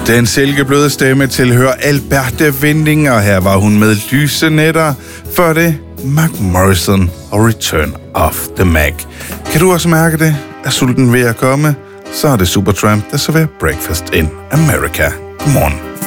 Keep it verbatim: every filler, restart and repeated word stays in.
Den silkebløde stemme tilhører Alberte Winding, og her var hun med Lyse Nætter. Før det, Mark Morrison og Return of the Mac. Kan du også mærke det? Er sulten ved at komme? Så er det Supertramp, der serverer Breakfast in America. Godmorgen.